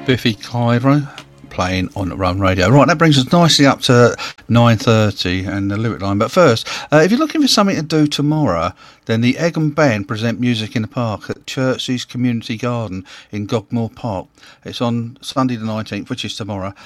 Biffy Clyro playing on Run Radio. Right, that brings us nicely up to 9:30 and the lyric line. But first, if you're looking for something to do tomorrow, then the Egham Band present Music in the Park at Chertsey's Community Garden in Gogmore Park. It's on Sunday the 19th, which is tomorrow.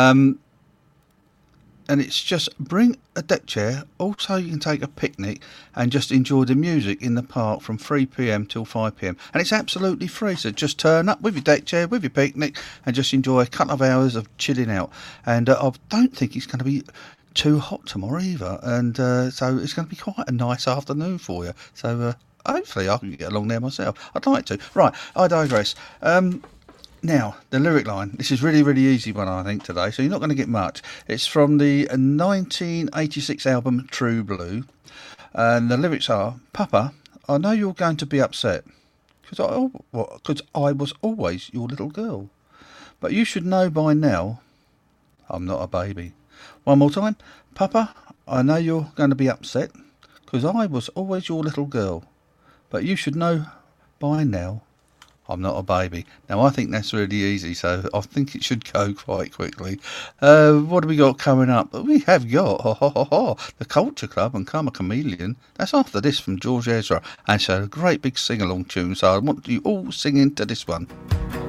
And it's just bring a deck chair. Also, you can take a picnic and just enjoy the music in the park from 3 p.m. till 5 p.m. And it's absolutely free. So just turn up with your deck chair, with your picnic, and just enjoy a couple of hours of chilling out. And I don't think it's going to be too hot tomorrow either. And so it's going to be quite a nice afternoon for you. So hopefully I can get along there myself. I'd like to. Right, I digress. Now, the lyric line. This is really, really easy one, I think, today, so you're not going to get much. It's from the 1986 album True Blue, and the lyrics are, Papa, I know you're going to be upset, because I was always your little girl. But you should know by now, I'm not a baby. One more time. Papa, I know you're going to be upset, because I was always your little girl. But you should know by now, I'm not a baby. Now, I think that's really easy, so I think it should go quite quickly. What have we got coming up? We have got the Culture Club and Karma Chameleon. That's after this from George Ezra. And so a great big sing-along tune, so I want you all singing to this one.